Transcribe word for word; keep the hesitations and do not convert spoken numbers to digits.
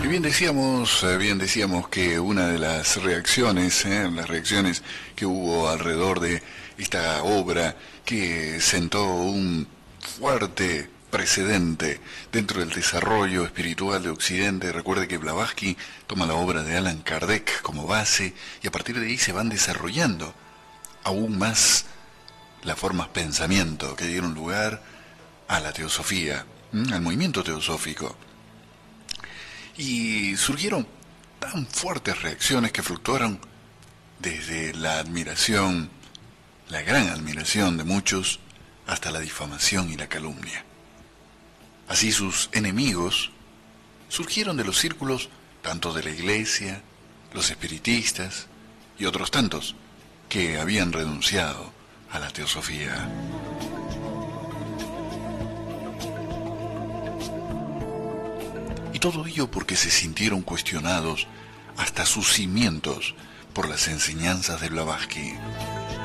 Y bien decíamos, eh, bien decíamos que una de las reacciones, eh, las reacciones que hubo alrededor de esta obra que sentó un fuerte precedente dentro del desarrollo espiritual de Occidente. Recuerde que Blavatsky toma la obra de Allan Kardec como base y a partir de ahí se van desarrollando aún más las formas pensamiento que dieron lugar a la teosofía, ¿m? Al movimiento teosófico. Y surgieron tan fuertes reacciones que fluctuaron desde la admiración, la gran admiración de muchos, hasta la difamación y la calumnia. Así sus enemigos surgieron de los círculos tanto de la iglesia, los espiritistas y otros tantos que habían renunciado a la teosofía. Y todo ello porque se sintieron cuestionados hasta sus cimientos por las enseñanzas de Blavatsky.